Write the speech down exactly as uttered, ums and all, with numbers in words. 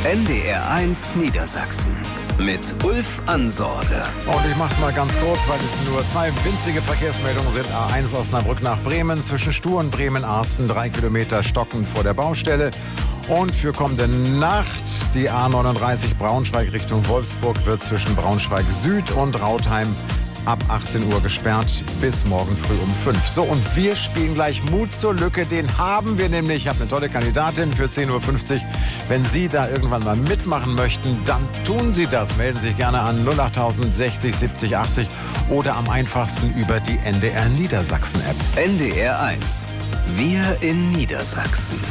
N D R eins Niedersachsen mit Ulf Ansorge. Und ich mache es mal ganz kurz, weil es nur zwei winzige Verkehrsmeldungen sind. A eins Osnabrück nach Bremen, zwischen Stuhr und Bremen-Arsten, drei Kilometer stockend vor der Baustelle. Und für kommende Nacht die A neununddreißig Braunschweig Richtung Wolfsburg wird zwischen Braunschweig Süd und Rautheim ab achtzehn Uhr gesperrt bis morgen früh um fünf. So, und wir spielen gleich Mut zur Lücke. Den haben wir nämlich. Ich habe eine tolle Kandidatin für zehn Uhr fünfzig. Wenn Sie da irgendwann mal mitmachen möchten, dann tun Sie das. Melden Sie sich gerne an null acht sechzig siebzig achtzig oder am einfachsten über die N D R Niedersachsen App. N D R eins. Wir in Niedersachsen.